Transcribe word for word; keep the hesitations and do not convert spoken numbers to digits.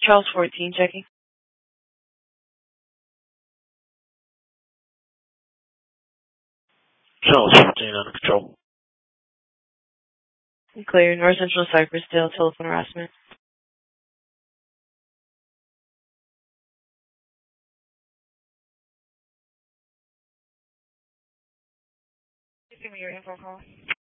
Charles fourteen, checking. Charles fourteen, under control. Clear. North Central Cypressdale, telephone harassment. Give me your info call.